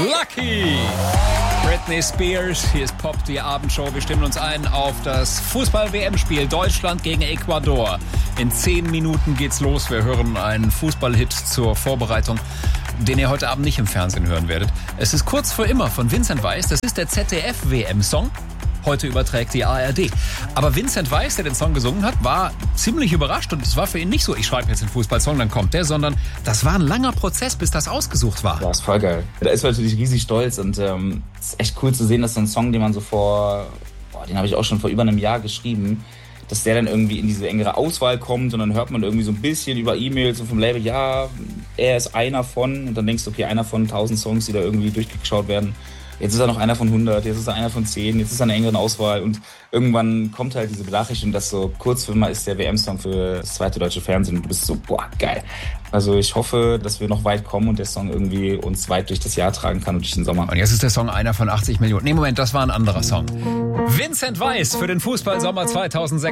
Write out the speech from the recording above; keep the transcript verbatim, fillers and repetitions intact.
Lucky. Britney Spears, hier ist Pop, die Abendshow. Wir stimmen uns ein auf das Fußball-W M-Spiel Deutschland gegen Ecuador. In zehn Minuten geht's los. Wir hören einen Fußball-Hit zur Vorbereitung, den ihr heute Abend nicht im Fernsehen hören werdet. Es ist Kurz vor immer von Vincent Weiss. Das ist der Z D F-W M-Song. Heute überträgt die A R D. Aber Vincent Weiss, der den Song gesungen hat, war ziemlich überrascht. Und es war für ihn nicht so, ich schreibe jetzt einen Fußballsong, dann kommt der, sondern das war ein langer Prozess, bis das ausgesucht war. Ja, ist voll geil. Da ist man natürlich riesig stolz und ähm, es ist echt cool zu sehen, dass so ein Song, den man so vor, boah, den habe ich auch schon vor über einem Jahr geschrieben, dass der dann irgendwie in diese engere Auswahl kommt und dann hört man irgendwie so ein bisschen über E-Mails und vom Label, ja, er ist einer von, und dann denkst du, okay, einer von tausend Songs, die da irgendwie durchgeschaut werden. Jetzt ist er noch einer von hundert, jetzt ist er einer von zehn, jetzt ist er in einer engeren Auswahl und irgendwann kommt halt diese Benachrichtigung, dass so kurz vor immer ist der W M-Song für das zweite deutsche Fernsehen und du bist so, boah, geil. Also ich hoffe, dass wir noch weit kommen und der Song irgendwie uns weit durch das Jahr tragen kann und durch den Sommer. Und jetzt ist der Song einer von achtzig Millionen. Nee, Moment, das war ein anderer Song. Vincent Weiss für den Fußballsommer zweitausendsechs.